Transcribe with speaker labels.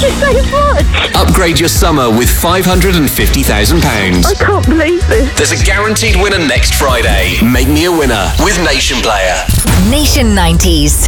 Speaker 1: so much.
Speaker 2: Upgrade your summer with £550,000.
Speaker 1: I can't believe this.
Speaker 2: There's a guaranteed winner next Friday. Make me a winner with Nation Player.
Speaker 3: Nation 90s.